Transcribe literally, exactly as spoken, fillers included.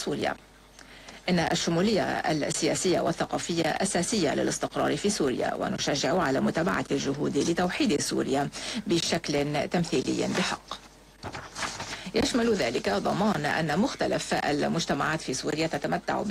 سوريا. إن الشمولية السياسية والثقافية أساسية للاستقرار في سوريا، ونشجع على متابعة الجهود لتوحيد سوريا بشكل تمثيلي بحق. يشمل ذلك ضمان أن مختلف المجتمعات في سوريا تتمتع